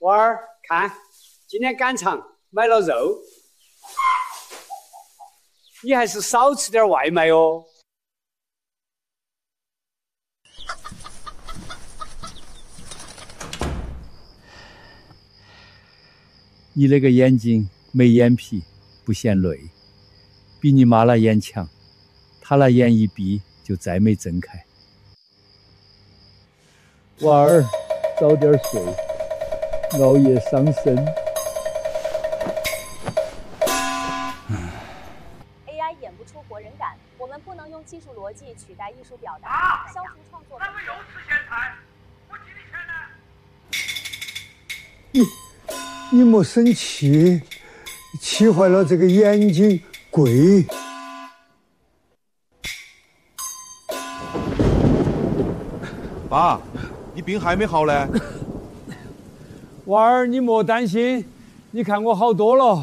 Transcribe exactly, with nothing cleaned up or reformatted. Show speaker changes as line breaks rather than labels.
娃儿，看，今天赶场买了肉，你还是少吃点外卖哦。
你那个眼睛没眼皮，不嫌累，比你妈那眼强，她那眼一闭就再没睁开。娃儿，早点睡，熬夜伤身。
A I 演不出活人感，我们不能用技术逻辑取代艺术表达，消除创作。那个又吃咸菜，我替
你
你钱呢？
你莫生气，气坏了这个眼睛贵。
爸，你病还没好嘞？
娃儿，你莫担心，你看我好多了。